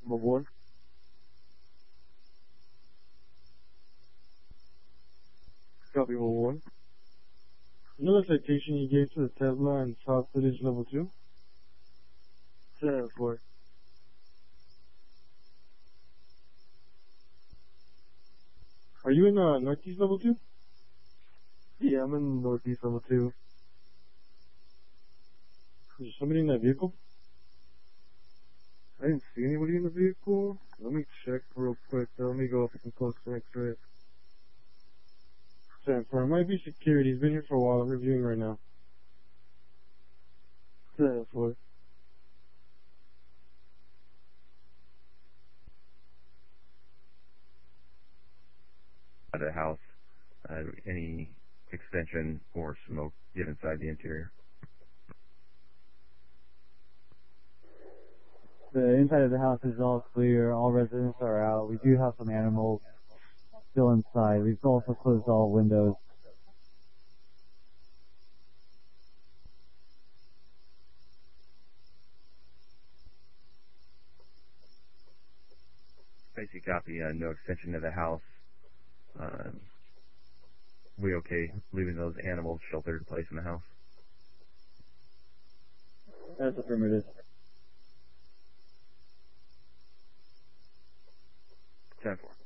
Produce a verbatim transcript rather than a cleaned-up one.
Mobile one. Copy Mobile one. You know the citation you gave to the Tesla and South Village level two? ten four. Are you in uh, Northeast level two? Yeah, I'm in Northeast level two. Is there somebody in that vehicle? I didn't see anybody in the vehicle. Let me check real quick. Let me go up and close to X-ray. ten four. It might be security. He's been here for a while. I'm reviewing right now. ten four. At the house, uh, any extension or smoke get inside the interior. The inside of the house is all clear. All residents are out. We do have some animals still inside. We've also closed all windows. Basic copy, uh, no extension to the house. Um, we okay leaving those animals sheltered in place in the house? That's affirmative. ten four.